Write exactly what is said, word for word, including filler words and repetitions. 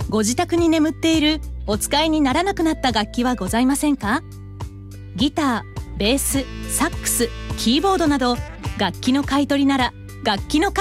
ご自宅に眠っているお使いにならなくなった楽器はございませんか？ギター、ベース、サックス、キーボードなど楽器の買い取りなら楽器の